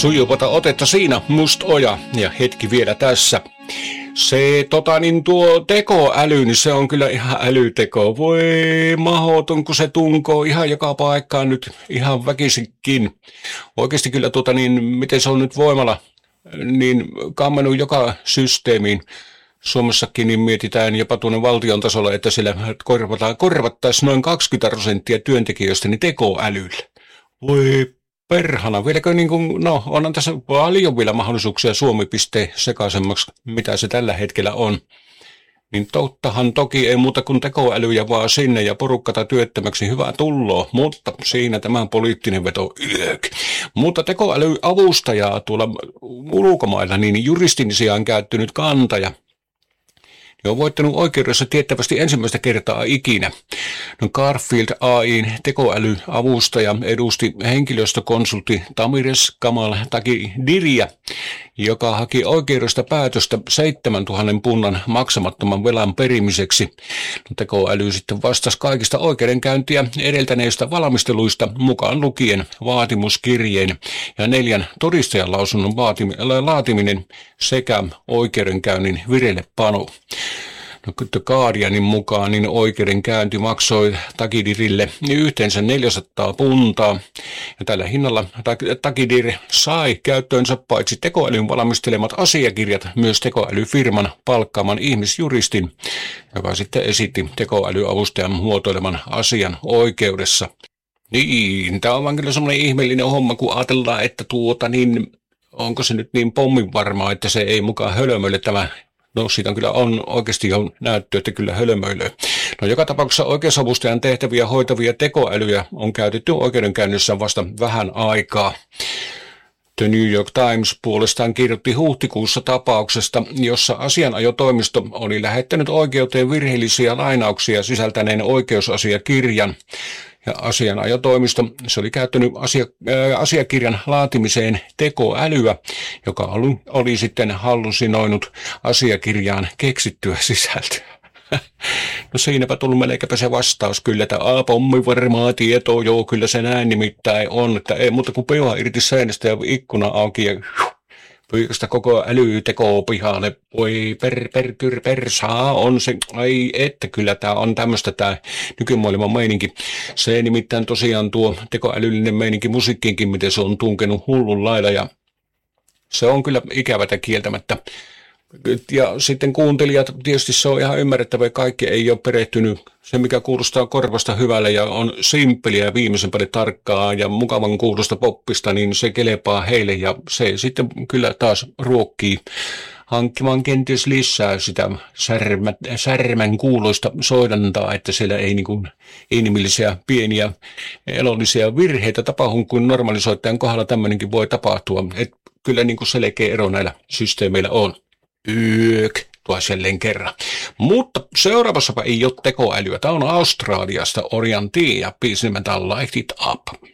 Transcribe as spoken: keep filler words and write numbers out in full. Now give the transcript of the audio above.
Sujuvata otetta siinä, Mustoja, ja hetki vielä tässä. Se tota niin tuo tekoäly, niin se on kyllä ihan älyteko. Voi mahoton, kun se tunkoo ihan joka paikkaan nyt ihan väkisinkin. Oikeasti kyllä tuota niin, miten se on nyt voimalla, niin kammennut joka systeemiin. Suomessakin niin mietitään jopa tuonne valtion tasolla, että siellä korvataan, korvattaisiin noin kaksikymmentä prosenttia työntekijöistä niin tekoälyllä. Voi perhana, vieläkö niin kuin, no onhan tässä paljon vielä mahdollisuuksia Suomi pistee sekaisemmaksi, mitä se tällä hetkellä on. Niin tottahan toki ei muuta kuin tekoälyjä vaan sinne ja porukkata työttömäksi, hyvää tulloo, mutta siinä tämän poliittinen veto yök. Mutta tekoälyavustajaa tuolla ulkomailla, niin juristin sijaan käyttynyt kantaja, ja on voittanut oikeudessa tiettävästi ensimmäistä kertaa ikinä. No Garfield A I:n tekoälyavustaja edusti henkilöstökonsultti Tamires Kamal Takidiriä, joka haki oikeudesta päätöstä seitsemäntuhatta punnan maksamattoman velan perimiseksi. No, tekoäly sitten vastasi kaikista oikeudenkäyntiä edeltäneistä valmisteluista mukaan lukien vaatimuskirjeen ja neljän todistajan lausunnon laatiminen sekä oikeudenkäynnin vireillepano. No, The Guardianin mukaan niin oikeudenkäynti maksoi Takidirille niin yhteensä neljäsataa puntaa. Ja tällä hinnalla Takidir sai käyttöönsä paitsi tekoälyn valmistelemat asiakirjat, myös tekoälyfirman palkkaaman ihmisjuristin, joka sitten esitti tekoälyavustajan muotoileman asian oikeudessa. Niin, tämä on vaan kyllä semmoinen ihmeellinen homma, kun ajatellaan, että tuota niin, onko se nyt niin pommin varmaa, että se ei mukaan hölmöille tämä. No siitä on kyllä on oikeasti jo näytty, että kyllä hölmöilöö. No joka tapauksessa oikeusavustajan tehtäviä hoitavia tekoälyjä on käytetty oikeudenkäynnissä vasta vähän aikaa. The New York Times puolestaan kirjoitti huhtikuussa tapauksesta, jossa asianajotoimisto oli lähettänyt oikeuteen virheellisiä lainauksia sisältäneen oikeusasiakirjan. Ja asianajotoimisto, se oli käyttänyt asia, ää, asiakirjan laatimiseen tekoälyä, joka oli, oli sitten hallusinoinut asiakirjaan keksittyä sisältöä. No siinäpä tullut melkeinpä se vastaus kyllä, että a, pommi varmaa tietoa, joo kyllä se näin nimittäin on, että ei muuta kuin peua irti seinästä ja ikkuna auki ja pyykasta koko älytekoa pihalle, voi per, per, kyr, persaa on se, ai että kyllä tämä on tämmöistä tämä nykymaailman meininki. Se nimittäin tosiaan tuo tekoälyllinen meininki musiikkiinkin, miten se on tunkenut hullun lailla ja se on kyllä ikävätä kieltämättä. Ja sitten kuuntelijat, tietysti se on ihan ymmärrettävä, kaikki ei ole perehtynyt. Se, mikä kuulostaa korvasta hyvälle ja on simppeliä ja viimeisen päälle tarkkaa ja mukavan kuulosta poppista, niin se kelepaa heille ja se sitten kyllä taas ruokkii hankkimaan kenties lisää sitä särmä, särmän kuuloista soidantaa, että siellä ei niin kuin inhimillisiä pieniä elollisia virheitä tapahdu, kuin normalisoittajan kohdalla tämmöinenkin voi tapahtua. Et kyllä niin kuin selkeä ero näillä systeemeillä on. Yök, tuos jälleen kerran. Mutta seuraavassapa ei ole tekoälyä. Tämä on Australiasta Orion T ja biisi nimeltään Light It Up.